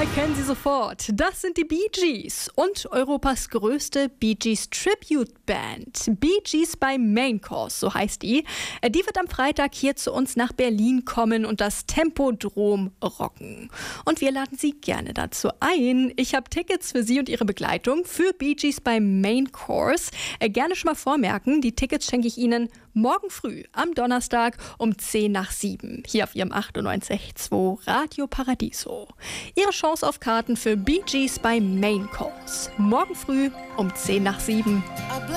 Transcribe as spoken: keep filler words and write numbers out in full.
erkennen Sie sofort. Das sind die Bee Gees und Europas größte Bee Gees Tribute Band. Bee Gees bei Main Course, so heißt die. Die wird am Freitag hier zu uns nach Berlin kommen und das Tempodrom rocken. Und wir laden Sie gerne dazu ein. Ich habe Tickets für Sie und Ihre Begleitung für Bee Gees bei Main Course. Gerne schon mal vormerken, die Tickets schenke ich Ihnen morgen früh am Donnerstag um zehn nach sieben hier auf Ihrem achtundneunzig Komma zwei Radio Paradiso. Ihre Chance auf Karten für Bee Gees bei Main Course. Morgen früh um zehn nach sieben.